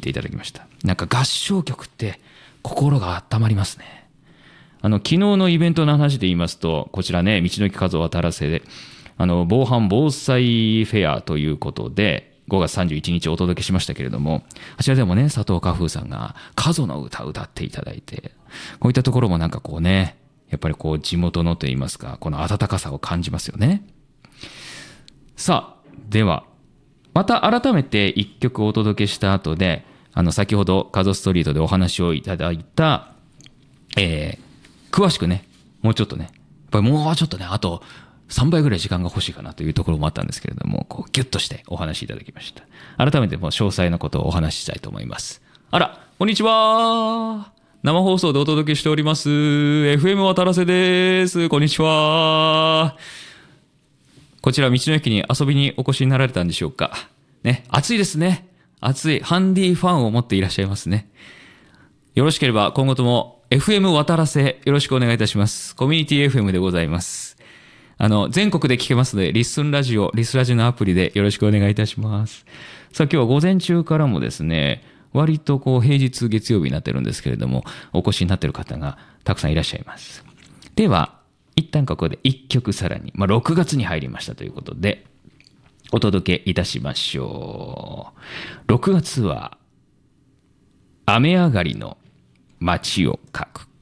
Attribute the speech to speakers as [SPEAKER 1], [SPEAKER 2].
[SPEAKER 1] ていただきました。なんか合唱曲って心が温まりますね。昨日のイベントの話で言いますと、こちらね、道の駅数を渡らせで、防犯防災フェアということで、5月31日お届けしましたけれども、あちらでもね、佐藤家風さんが数の歌を歌っていただいて、こういったところもなんかこうね、やっぱりこう地元のといいますか、この温かさを感じますよね。さあ、では、また改めて一曲お届けした後で、先ほどカゾストリートでお話をいただいた、詳しくね、もうちょっとね、やっぱりもうちょっとね、あと3倍ぐらい時間が欲しいかなというところもあったんですけれども、こうギュッとしてお話しいただきました。改めてもう詳細のことをお話ししたいと思います。あら、こんにちは。生放送でお届けしております。FM 渡らせです。こんにちは。こちら道の駅に遊びにお越しになられたんでしょうか。ね、暑いですね。暑い。ハンディファンを持っていらっしゃいますね。よろしければ今後とも FM 渡らせよろしくお願いいたします。コミュニティ FM でございます。全国で聞けますので、リスンラジオ、リスラジのアプリでよろしくお願いいたします。さあ今日は午前中からもですね、割とこう平日月曜日になってるんですけれども、お越しになっている方がたくさんいらっしゃいます。では、一旦ここで一曲さらに、6月に入りましたということで、お届けいたしましょう。6月は、雨上がりの街を描く。